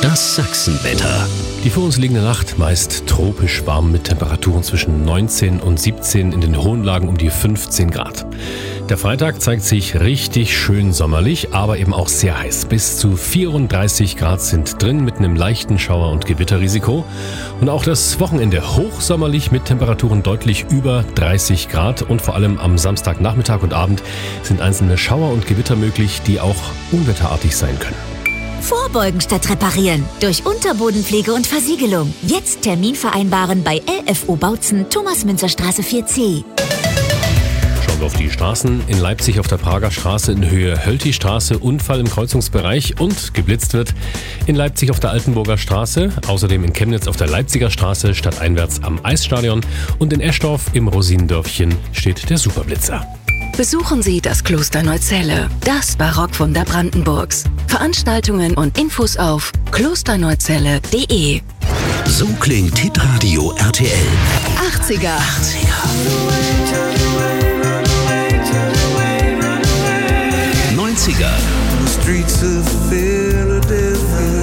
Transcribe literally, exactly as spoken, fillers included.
Das Sachsenwetter. Die vor uns liegende Nacht meist tropisch warm mit Temperaturen zwischen neunzehn und siebzehn, in den hohen Lagen um die fünfzehn Grad. Der Freitag zeigt sich richtig schön sommerlich, aber eben auch sehr heiß. Bis zu vierunddreißig Grad sind drin mit einem leichten Schauer- und Gewitterrisiko. Und auch das Wochenende hochsommerlich mit Temperaturen deutlich über dreißig Grad. Und vor allem am Samstagnachmittag und Abend sind einzelne Schauer und Gewitter möglich, die auch unwetterartig sein können. Vorbeugen statt reparieren. Durch Unterbodenpflege und Versiegelung. Jetzt Termin vereinbaren bei L F O Bautzen, Thomas-Münzer-Straße vier C. Schauen wir auf die Straßen. In Leipzig auf der Prager Straße in Höhe Hölti-Straße, Unfall im Kreuzungsbereich und geblitzt wird. In Leipzig auf der Altenburger Straße, außerdem in Chemnitz auf der Leipziger Straße stadteinwärts am Eisstadion und in Eschdorf im Rosinendörfchen steht der Superblitzer. Besuchen Sie das Kloster Neuzelle, das Barockwunder Brandenburgs. Veranstaltungen und Infos auf klosterneuzelle punkt de. So klingt Hitradio R T L. achtziger. achtziger. neunziger. Streets of Philadelphia.